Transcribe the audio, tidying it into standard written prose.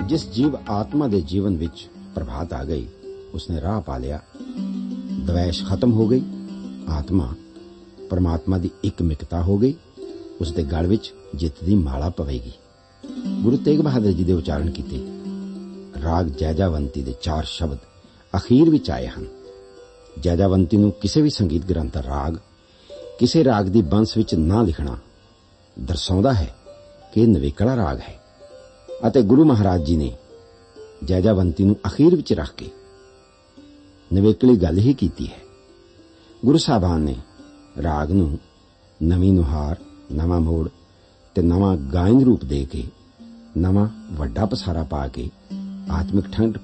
जिस जीव आत्मा के जीवन विच प्रभात आ गई, उसने राह पा लिया। द्वेष खत्म हो गई, आत्मा परमात्मा की एकमिकता हो गई, उसके गल विच जित दी माला पवेगी। गुरु तेग बहादुर जी के उचारण किए राग जैजावंती के 4 शब्द अखीर विच आए हैं। जैजावंती नूं किसी भी संगीत ग्रंथ राग किसी राग की बंस विच ना लिखना दर्शाउंदा है कि नवेकला राग है। अते गुरु महाराज जी ने जैजावंती नूं अखीर विच रख के नवेकली गल ही कीती है। गुरु साहबान ने राग नूं नवीं नुहार, नवां मोड़ ते नवां गायन रूप दे के नवां वड्डा पसारा पा के आत्मिक ठंड